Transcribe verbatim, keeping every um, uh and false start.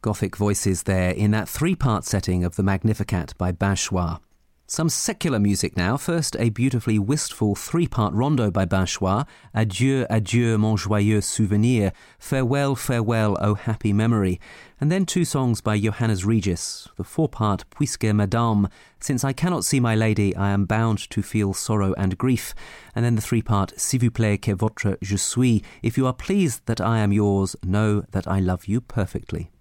Gothic voices there in that three-part setting of the Magnificat by Binchois. Some secular music now. First, a beautifully wistful three-part rondo by Binchois, Adieu, adieu, mon joyeux souvenir, Farewell, farewell, oh happy memory. And then two songs by Johannes Regis, the four-part Puisque Madame, Since I cannot see my lady, I am bound to feel sorrow and grief. And then the three-part S'il vous plaît que votre je suis, If you are pleased that I am yours, know that I love you perfectly.